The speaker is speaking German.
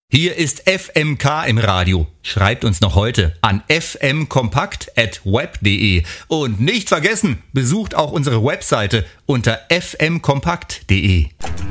Hier ist FMK im Radio. Schreibt uns noch heute an fmkompakt@web.de. Und nicht vergessen, besucht auch unsere Webseite unter fmkompakt.de.